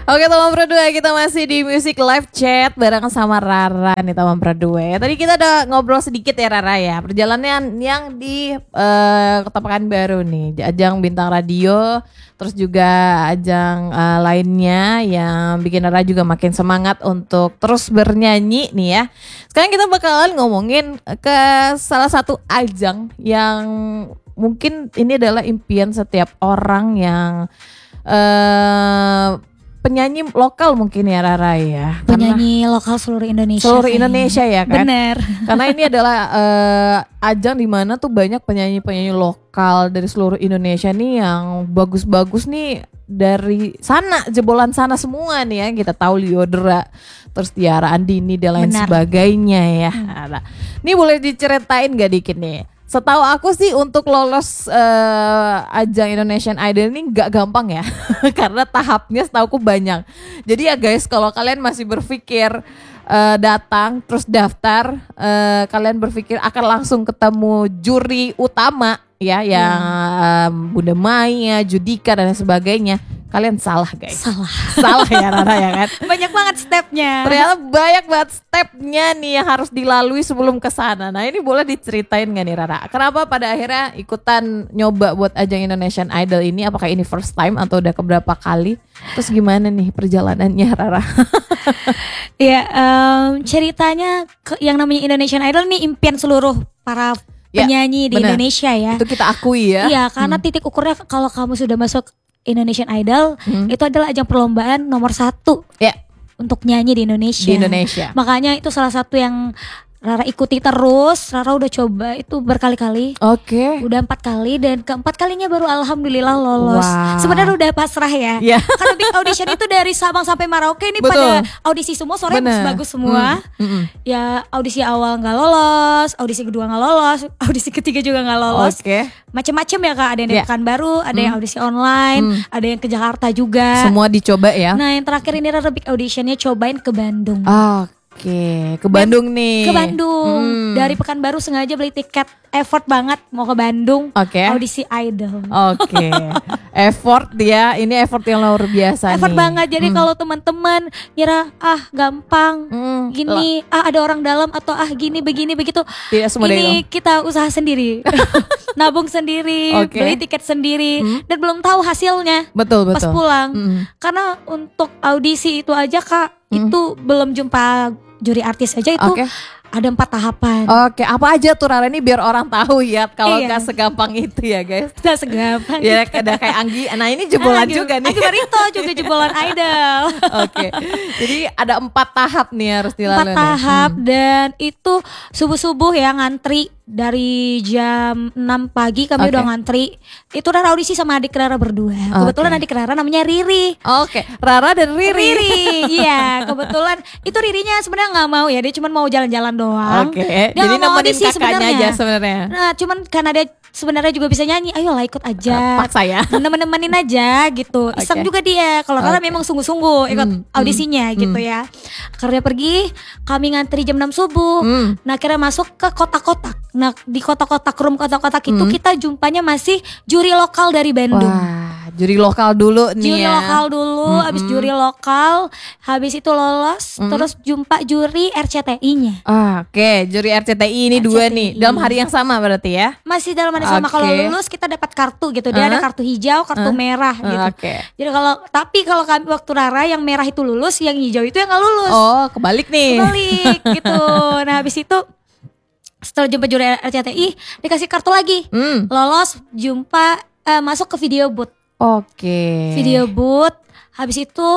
Oke teman berdua, kita masih di Music Live Chat bareng sama Rara nih teman berdua. Tadi kita udah ngobrol sedikit ya Rara ya, perjalanan yang di Kota Pekanbaru nih, ajang bintang radio, terus juga ajang lainnya yang bikin Rara juga makin semangat untuk terus bernyanyi nih ya. Sekarang kita bakalan ngomongin ke salah satu ajang yang mungkin ini adalah impian setiap orang yang penyanyi lokal mungkin ya Rara ya. Penyanyi lokal seluruh Indonesia. Seluruh Indonesia ya kan. Bener. Karena ini adalah ajang di mana tuh banyak penyanyi-penyanyi lokal dari seluruh Indonesia nih yang bagus-bagus nih dari sana, jebolan sana semua nih ya. Kita tahu Lyodra, terus Tiara Andini dan lain sebagainya ya. Nah, ini boleh diceritain gak dikit nih? Setahu aku sih untuk lolos ajang Indonesian Idol ini gak gampang ya. Karena tahapnya setahu aku banyak. Jadi ya guys, kalau kalian masih berpikir datang terus daftar, kalian berpikir akan langsung ketemu juri utama ya, yang Bunda Maya, Judika dan sebagainya. Kalian salah guys. Salah ya Rara ya kan. Banyak banget stepnya. Ternyata banyak banget stepnya nih yang harus dilalui sebelum ke sana. Nah ini boleh diceritain gak nih Rara? Kenapa pada akhirnya ikutan nyoba buat ajang Indonesian Idol ini? Apakah ini first time atau udah keberapa kali? Terus gimana nih perjalanannya Rara? Ya ceritanya yang namanya Indonesian Idol nih impian seluruh para penyanyi di Indonesia ya. Itu kita akui ya. Iya karena titik ukurnya kalau kamu sudah masuk Indonesian Idol itu adalah ajang perlombaan nomor 1 untuk nyanyi di Indonesia. Makanya itu salah satu yang Rara ikuti terus. Rara udah coba itu berkali-kali. Udah 4 kali dan keempat kalinya baru alhamdulillah lolos. Sebenarnya udah pasrah ya. Karena big audition itu dari Sabang sampai Merauke ini pada audisi semua, sore bagus semua. Ya audisi awal nggak lolos, audisi kedua nggak lolos, audisi ketiga juga nggak lolos. Macem-macem ya Kak, ada yang di Pekanbaru, ada yang audisi online, ada yang ke Jakarta juga. Semua dicoba ya. Nah yang terakhir ini Rara big auditionnya cobain ke Bandung. Ke Bandung nih. Ke Bandung. Dari Pekanbaru sengaja beli tiket, effort banget mau ke Bandung. Audisi Idol. Effort dia, ini effort yang luar biasa effort nih. Banget. Jadi kalau teman-teman ngira gampang, gini, ada orang dalam atau gini begini begitu. Tidak semua ini kita usaha sendiri. Nabung sendiri, beli tiket sendiri dan belum tahu hasilnya. Betul. Pas pulang. Karena untuk audisi itu aja Kak, itu belum jumpa juri artis aja itu ada 4 tahapan. Apa aja tuh Rara ini biar orang tahu ya, kalau gak segampang itu ya guys. Gak segampang. Ya ada kayak Anggi, nah ini jebolan juga nih. Anggi Barito juga jebolan Idol. Jadi ada 4 tahap nih harus dilalui. 4 tahap dan itu subuh-subuh ya ngantri. Dari jam 6 pagi kami udah ngantri. Itu Rara audisi sama adik Rara berdua. Kebetulan adik Rara namanya Riri. Rara dan Riri. Iya kebetulan itu Ririnya sebenarnya nggak mau ya, dia cuma mau jalan-jalan doang. Dia jadi nemenin kakaknya aja sebenarnya. Nah cuman karena dia sebenarnya juga bisa nyanyi, ayolah ikut aja. Paksa ya. Nemenin aja gitu. Iseng juga dia. Kalau Rara memang sungguh-sungguh ikut audisinya gitu ya. Karena pergi, kami ngantri jam 6 subuh. Nah akhirnya masuk ke kotak-kotak. Nah di kotak-kotak, room kotak-kotak itu kita jumpanya masih juri lokal dari Bandung. Juri lokal dulu nih juri lokal dulu, habis juri lokal, habis itu lolos, terus jumpa juri RCTI-nya. Juri RCTI ini 2 nih, dalam hari yang sama berarti ya? Masih dalam hari yang sama. Kalau lulus kita dapat kartu gitu, dia ada kartu hijau, kartu merah gitu. Jadi kalau kami waktu Rara yang merah itu lulus, yang hijau itu yang nggak lulus. Kebalik nih. Kebalik gitu. Nah habis itu setelah jumpa juri RCTI dikasih kartu lagi, lolos, jumpa masuk ke video booth. Video booth, habis itu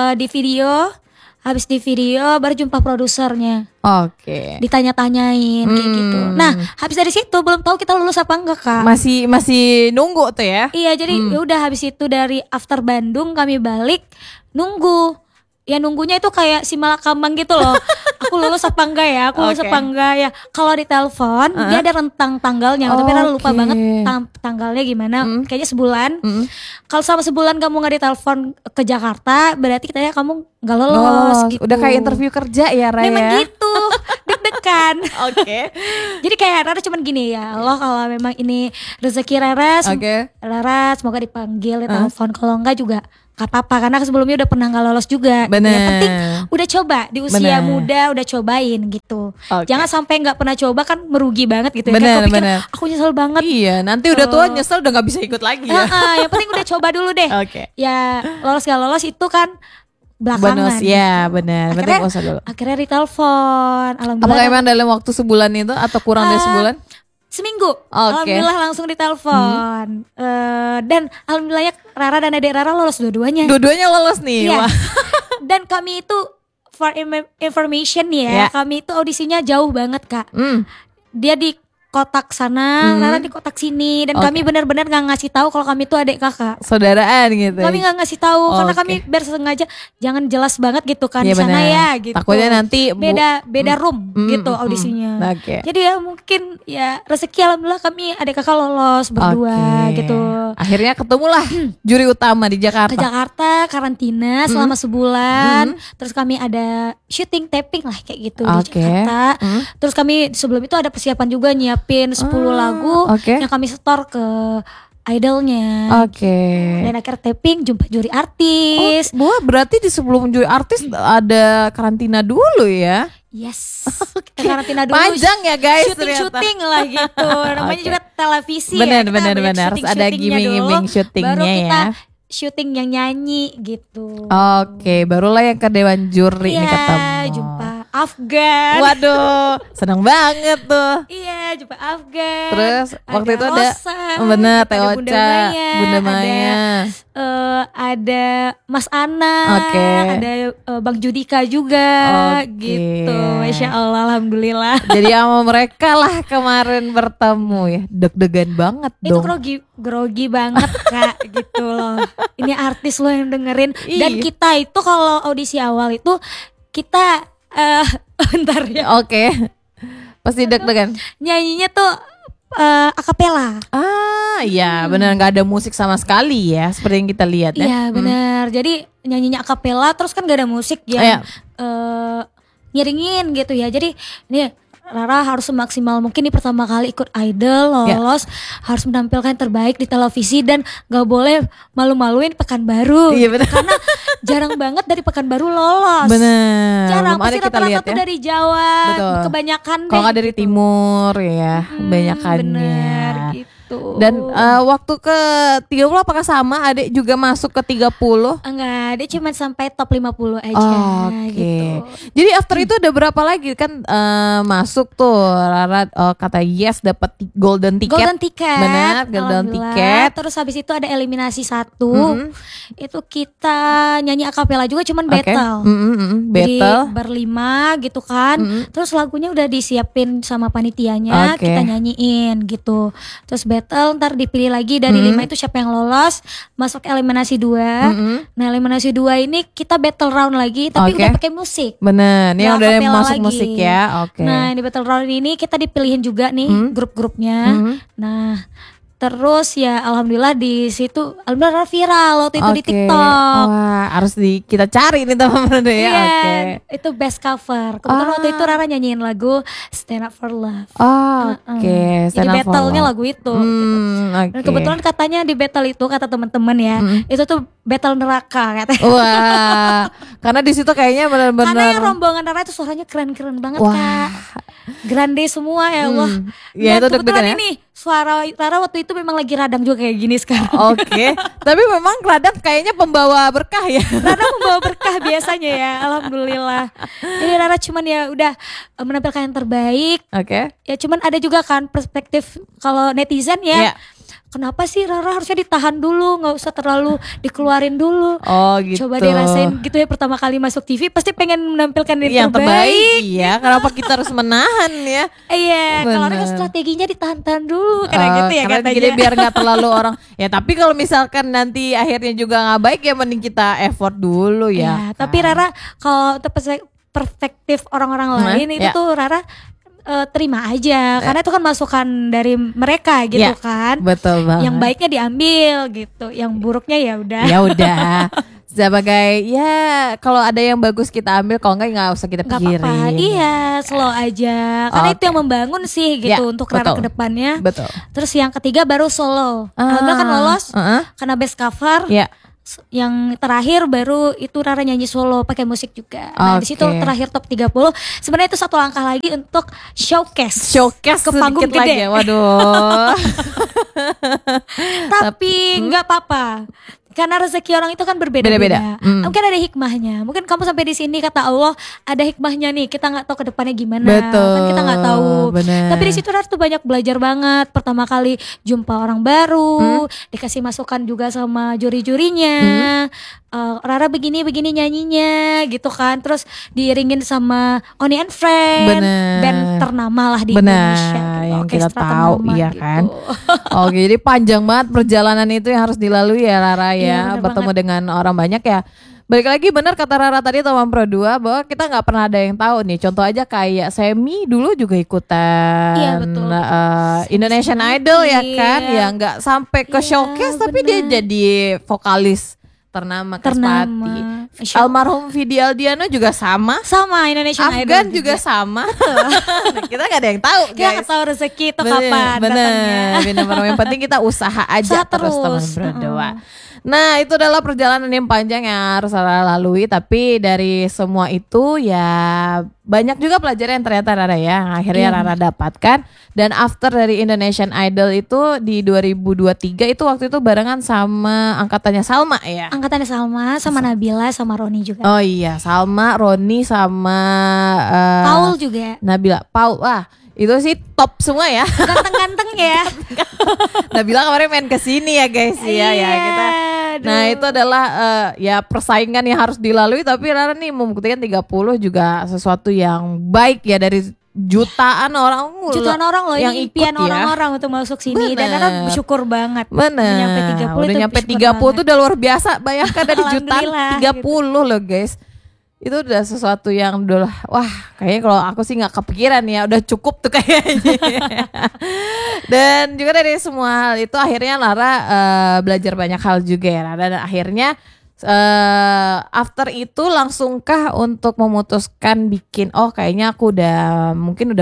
habis di video baru jumpa produsernya. Ditanya-tanyain kayak gitu. Nah, habis dari situ belum tahu kita lulus apa enggak Kak. Masih nunggu tuh ya. Iya, jadi udah habis itu dari after Bandung kami balik nunggu. Ya nunggunya itu kayak si malakambang gitu loh. Aku lulus apa enggak ya? Aku lulus apa enggak ya? Kalau di telepon dia ada rentang tanggalnya. Tapi Rara lupa banget tanggalnya gimana. Kayaknya sebulan. Kalau selama sebulan kamu nggak ditelepon ke Jakarta, berarti kitanya kamu nggak lolos gitu. Udah kayak interview kerja ya Raya. Memang gitu. Deg-degan. Jadi kayak Rara cuman gini ya, Allah kalau memang ini rezeki Rara, Rara semoga dipanggil di telepon. Kalau enggak juga gak apa-apa karena sebelumnya udah pernah gak lolos juga. Bener. Yang penting udah coba di usia muda udah cobain gitu. Jangan sampai gak pernah coba kan merugi banget gitu. Bener, aku pikir aku nyesel banget. Iya nanti udah tua nyesel udah gak bisa ikut lagi ya. Yang penting udah coba dulu deh. Ya lolos gak lolos itu kan belakangan. Bonus ya benar. Akhirnya ditelepon. Alhamdulillah. Apakah emang dalam waktu sebulan itu atau kurang dari sebulan? Seminggu. Alhamdulillah langsung ditelepon. Dan alhamdulillahnya Rara dan adik Rara lolos dua-duanya. Dua-duanya lolos nih. Iya. Dan kami itu for information ya, kami itu audisinya jauh banget Kak. Dia di kotak sana, Rara di kotak sini, dan kami benar-benar nggak ngasih tahu kalau kami itu adik kakak, saudaraan gitu. Kami nggak ngasih tahu karena kami biar sengaja jangan jelas banget gitu kan di sana ya gitu. Takutnya nanti beda room gitu audisinya. Jadi ya mungkin ya rezeki alhamdulillah kami adik kakak lolos berdua gitu. Akhirnya ketemulah juri utama di Jakarta. Ke Jakarta karantina selama sebulan. Terus kami ada syuting taping lah kayak gitu di Jakarta. Terus kami sebelum itu ada persiapan juga nyiapin 10 lagu yang kami setor ke idolnya. Dan akhirnya taping jumpa juri artis. Berarti di sebelum juri artis ada karantina dulu ya? Yes. Karantina dulu. Panjang ya guys. Syuting lah gitu. Namanya juga televisi. Benar. Harus ada giming-giming syutingnya baru kita ya. Syuting yang nyanyi gitu. Barulah yang ke dewan juri nih ketemu. Jumpa Afgan. Waduh, senang banget tuh. Iya, jumpa Afgan. Terus waktu itu ada bener Teh Ocha, Bunda Maya. Ada Mas Ana, ada Bang Judika juga gitu. Masya Allah, alhamdulillah. Jadi sama mereka lah kemarin bertemu ya, deg-degan banget itu dong. Itu grogi banget Kak gitu loh. Ini artis lo yang dengerin. Dan kita itu kalau audisi awal itu kita bentar ya. Pasti deg-degan. Nyanyinya tuh akapela. Iya benar, nggak ada musik sama sekali ya, seperti yang kita lihat ya. Iya benar. Jadi nyanyinya akapela terus kan gak ada musik ya. Ngiringin gitu ya. Jadi nih Rara harus semaksimal mungkin di pertama kali ikut idol lolos harus menampilkan yang terbaik di televisi dan gak boleh malu-maluin Pekanbaru. Karena jarang banget dari Pekanbaru lolos. Bener. Jarang, pasti rata-rata tuh dari Jawa. Kebanyakan kalau nggak dari timur ya, kebanyakannya. Bener gitu. Dan waktu ke 30 apakah sama adik juga masuk ke 30? Enggak, dia cuma sampai top 50 aja gitu. Jadi after itu ada berapa lagi kan masuk tuh Rara kata yes dapat golden ticket. Benar, golden ticket. Terus habis itu ada eliminasi 1. Itu kita nyanyi akapela juga cuman battle. Battle berlima gitu kan. Terus lagunya udah disiapin sama panitianya, kita nyanyiin gitu. Terus battle ntar dipilih lagi dari 5 itu siapa yang lolos masuk eliminasi 2. Nah eliminasi 2 ini kita battle round lagi tapi udah pakai musik. Bener, ini udah masuk lagi. Musik ya. Nah di battle round ini kita dipilihin juga nih grup-grupnya. Nah terus ya alhamdulillah di situ alhamdulillah viral waktu itu di TikTok. Wah, harus kita cari nih teman-teman ya. Itu best cover. Kebetulan waktu itu Rara nyanyiin lagu Stand Up For Love. Jadi battle-nya lagu itu gitu. Dan kebetulan katanya di battle itu kata teman-teman ya, itu tuh battle neraka katanya. Wah, karena di situ kayaknya benar-benar karena yang rombongan Rara itu suaranya keren-keren banget Kak. Grande semua ya Allah. Ya itu kebetulan ini suara Rara waktu itu memang lagi radang juga kayak gini sekarang. Tapi memang radang kayaknya pembawa berkah ya. Radang pembawa berkah biasanya ya, alhamdulillah. Jadi Rara cuman ya udah menampilkan yang terbaik. Ya cuman ada juga kan perspektif kalau netizen ya. Kenapa sih Rara harusnya ditahan dulu, nggak usah terlalu dikeluarin dulu. Gitu. Coba dirasain gitu ya pertama kali masuk TV pasti pengen menampilkan yang terbaik. Iya, kenapa kita harus menahan ya? Iya, kalau kan strateginya ditahan-tahan dulu karena gitu ya katanya. Jadi biar nggak terlalu orang. Ya tapi kalau misalkan nanti akhirnya juga nggak baik ya mending kita effort dulu ya. Tapi Rara kalau perspektif orang-orang lain itu tuh Rara terima aja karena itu kan masukan dari mereka gitu kan. Betul banget. Yang baiknya diambil gitu, yang buruknya ya udah. Ya udah. Sebagai kalau ada yang bagus kita ambil, kalau enggak usah kita pikirin. Gak apa-apa, iya slow aja. Karena itu yang membangun sih gitu untuk Rara ke depannya. Betul. Terus yang ketiga baru solo. Alhamdulillah kan lolos karena best cover. yang terakhir baru itu Rara nyanyi solo pakai musik juga. Nah, di situ terakhir top 30. Sebenarnya itu satu langkah lagi untuk showcase ke panggung gede. Lagi ya. Waduh. Tapi nggak apa-apa. Karena rezeki orang itu kan berbeda-beda. Mungkin ada hikmahnya. Mungkin kamu sampai di sini kata Allah ada hikmahnya nih. Kita nggak tahu ke depannya gimana. Betul, kan kita nggak tahu. Bener. Tapi di situ Rara tuh banyak belajar banget. Pertama kali jumpa orang baru, dikasih masukan juga sama juri-jurinya. Rara begini nyanyinya gitu kan. Terus diiringin sama Oni and Friend, band ternama lah di Indonesia gitu. Yang kita tahu iya gitu. Kan. Oke, jadi panjang banget perjalanan itu yang harus dilalui ya Rara ya, bertemu dengan orang banyak ya. Balik lagi benar kata Rara tadi Tomam Pro 2 bahwa kita nggak pernah ada yang tahu nih. Contoh aja kayak Semi dulu juga ikutan Indonesian Idol ya kan, ya nggak sampai ke showcase tapi dia jadi vokalis ternama Kaspati. Almarhum Vidi Aldiano juga sama Indonesian Idol. Afgan juga sama. Nah, kita gak ada yang tahu guys. Kita gak tahu rezeki itu kapan datangnya. Bener. Yang penting kita usaha aja terus teman berdua. Nah itu adalah perjalanan yang panjang yang harus Rara lalui. Tapi dari semua itu ya banyak juga pelajaran yang ternyata Rara ya akhirnya Rara dapatkan. Dan after dari Indonesian Idol itu di 2023 itu waktu itu barengan sama angkatannya Salma ya. Angkatannya Salma sama Nabila sama Roni juga. Oh iya Salma, Roni sama Paul juga. Nabila, Paul, wah itu sih top semua ya. Ganteng-ganteng ya. Nabila kemarin main kesini ya guys ya kita. Nah itu adalah ya persaingan yang harus dilalui. Tapi Rara nih membuktikan 30 juga sesuatu yang baik ya dari jutaan orang loh yang impian orang-orang untuk masuk sini. Dan Rara bersyukur banget. Udah nyampe 30 tuh udah luar biasa. Bayangkan dari jutaan 30 loh guys. Itu udah sesuatu yang udah wah kayaknya kalau aku sih nggak kepikiran ya, udah cukup tuh kayaknya. Dan juga dari semua hal itu akhirnya Rara belajar banyak hal juga ya Rara. Dan akhirnya after itu langsungkah untuk memutuskan bikin kayaknya aku udah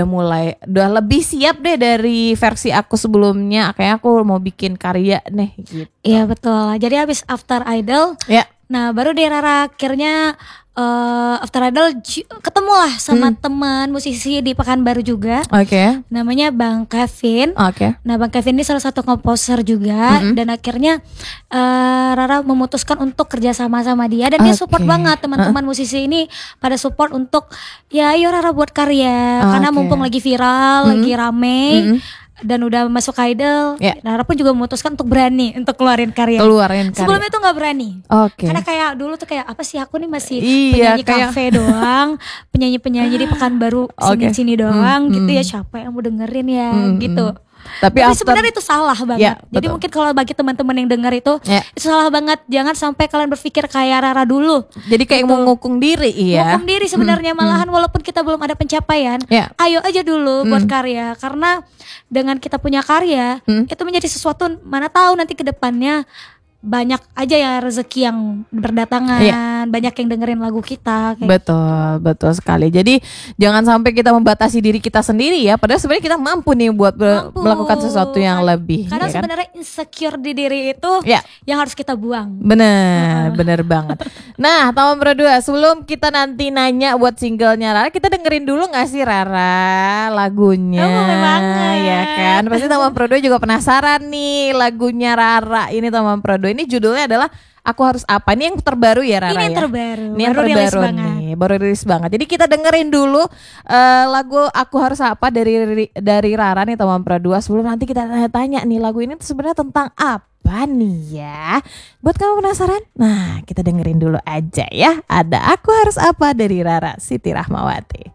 lebih siap deh dari versi aku sebelumnya, kayaknya aku mau bikin karya nih gitu. Iya betul. Jadi habis after Idol nah baru deh Rara akhirnya after Idol ketemulah sama teman musisi di Pekanbaru juga. Namanya Bang Kevin. Nah Bang Kevin ini salah satu komposer juga. Dan akhirnya Rara memutuskan untuk kerja sama dia. Dan dia support banget teman-teman musisi ini pada support untuk ya ayo Rara buat karya. Karena mumpung lagi viral, lagi rame. Dan udah masuk Idol, Rara pun juga memutuskan untuk berani untuk keluarin karya. Sebelumnya tuh nggak berani. Karena kayak dulu tuh kayak apa sih aku nih masih penyanyi kafe doang, penyanyi di Pekanbaru sini doang gitu ya, siapa yang mau dengerin ya gitu. Tapi sebenarnya itu salah banget. Jadi mungkin kalau bagi teman-teman yang dengar itu salah banget. Jangan sampai kalian berpikir kayak Rara dulu. Jadi kayak mau ngukung diri ngukung diri sebenarnya malahan walaupun kita belum ada pencapaian. Ayo aja dulu buat karya. Karena dengan kita punya karya itu menjadi sesuatu, mana tahu nanti ke depannya banyak aja ya rezeki yang berdatangan, banyak yang dengerin lagu kita. Betul sekali. Jadi jangan sampai kita membatasi diri kita sendiri ya. Padahal sebenarnya kita mampu nih buat melakukan sesuatu yang lebih. Karena sebenarnya insecure di diri itu yang harus kita buang. Bener banget. Nah, Tomam Pro 2, sebelum kita nanti nanya buat singlenya Rara, kita dengerin dulu nggak sih Rara lagunya? Ya kan. Pasti Tomam Pro 2 juga penasaran nih lagunya Rara. Ini Tomam Pro 2. Ini judulnya adalah Aku Harus Apa. Ini yang terbaru ya Rara. Ini yang terbaru. Ini yang terbaru nih. Baru rilis banget. Jadi kita dengerin dulu lagu Aku Harus Apa dari Rara nih Tomam Pro 2. Sebelum nanti kita tanya-tanya nih lagu ini sebenarnya tentang apa nih ya. Buat kamu penasaran? Nah, kita dengerin dulu aja ya. Ada Aku Harus Apa dari Rara Siti Rahmawati.